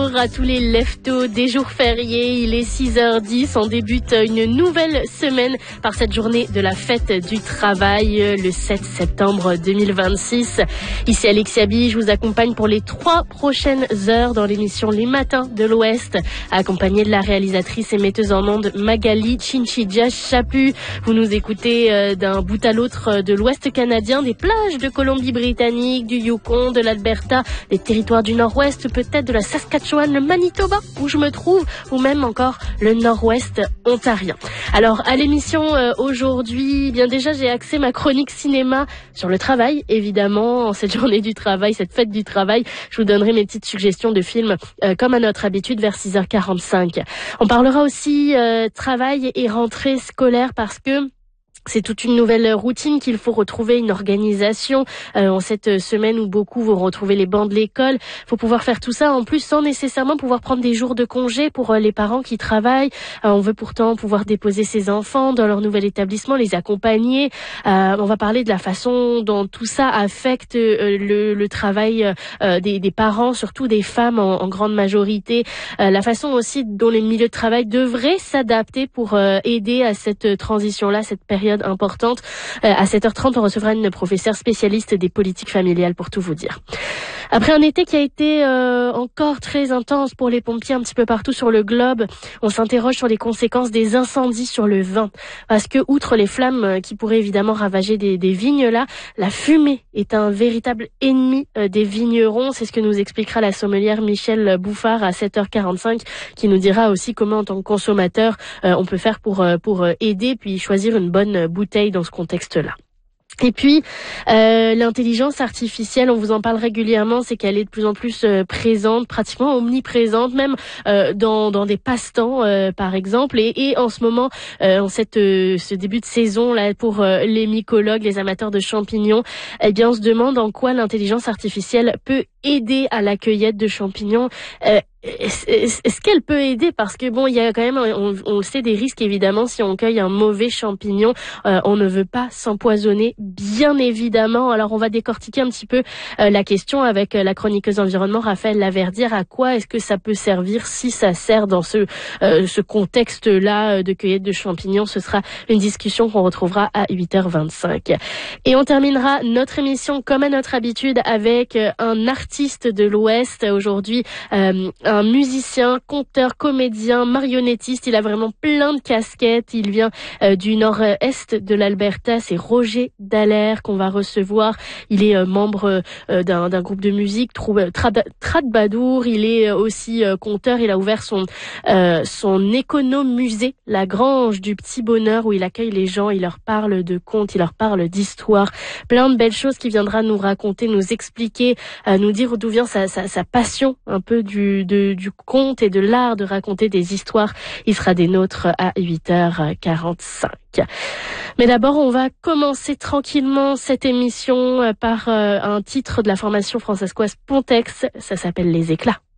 Bonjour à tous les leftos des jours fériés, il est 6h10, on débute une nouvelle semaine par cette journée de la fête du travail, le 7 septembre 2026. Ici Alexia Bi, je vous accompagne pour les 3 prochaines heures dans l'émission Les Matins de l'Ouest, accompagnée de la réalisatrice et metteuse en ondes Magali Chinchidja Chapu. Vous nous écoutez d'un bout à l'autre de l'Ouest canadien, des plages de Colombie-Britannique, du Yukon, de l'Alberta, des territoires du Nord-Ouest, peut-être de la Saskatchewan, le Manitoba où je me trouve, ou même encore le Nord-Ouest ontarien. Alors à l'émission aujourd'hui, bien déjà j'ai axé ma chronique cinéma sur le travail, évidemment, en cette journée du travail, cette fête du travail. Je vous donnerai mes petites suggestions de films comme à notre habitude vers 6h45. On parlera aussi travail et rentrée scolaire parce que c'est toute une nouvelle routine qu'il faut retrouver, une organisation en cette semaine où beaucoup vont retrouver les bancs de l'école. Il faut pouvoir faire tout ça en plus sans nécessairement pouvoir prendre des jours de congé pour les parents qui travaillent. On veut pourtant pouvoir déposer ses enfants dans leur nouvel établissement, les accompagner. On va parler de la façon dont tout ça affecte le travail des parents, surtout des femmes en grande majorité. La façon aussi dont les milieux de travail devraient s'adapter pour aider à cette transition-là, cette période importante. À 7h30, on recevra une professeure spécialiste des politiques familiales pour tout vous dire. Après un été qui a été encore très intense pour les pompiers un petit peu partout sur le globe, on s'interroge sur les conséquences des incendies sur le vin. Parce que, outre les flammes qui pourraient évidemment ravager des vignes là, la fumée est un véritable ennemi des vignerons. C'est ce que nous expliquera la sommelière Michèle Bouffard à 7h45, qui nous dira aussi comment, en tant que consommateur, on peut faire pour aider, puis choisir une bonne bouteille dans ce contexte-là. Et puis, l'intelligence artificielle, on vous en parle régulièrement, c'est qu'elle est de plus en plus présente, pratiquement omniprésente, même dans des passe-temps, par exemple. Et en ce moment, en ce début de saison là, pour les mycologues, les amateurs de champignons, eh bien, on se demande en quoi l'intelligence artificielle peut aider à la cueillette de champignons. Est-ce qu'elle peut aider? Parce que bon, il y a quand même, on le sait, des risques évidemment si on cueille un mauvais champignon. On ne veut pas s'empoisonner, bien évidemment. Alors on va décortiquer un petit peu la question avec la chroniqueuse environnement Raphaël Laverdière. À quoi est-ce que ça peut servir, si ça sert dans ce contexte-là de cueillette de champignons? Ce sera une discussion qu'on retrouvera à 8h25. Et on terminera notre émission comme à notre habitude avec un artiste de l'Ouest aujourd'hui. Un musicien, conteur, comédien, marionnettiste. Il a vraiment plein de casquettes. Il vient du nord-est de l'Alberta. C'est Roger Dallaire qu'on va recevoir. Il est membre d'un groupe de musique, Tradbadour. Il est aussi conteur. Il a ouvert son économusée, la Grange du Petit Bonheur, où il accueille les gens. Il leur parle de contes, il leur parle d'histoire. Plein de belles choses qu'il viendra nous raconter, nous expliquer, nous dire d'où vient sa passion un peu du conte et de l'art de raconter des histoires. Il sera des nôtres à 8h45. Mais d'abord, on va commencer tranquillement cette émission par un titre de la formation françaiscoise Pontex. Ça s'appelle Les Éclats.